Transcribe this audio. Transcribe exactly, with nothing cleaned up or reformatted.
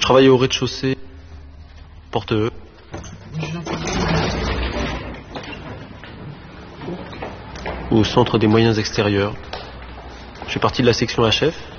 travaille au rez-de-chaussée, porte E. Au centre des moyens extérieurs. Je fais partie de la section H F.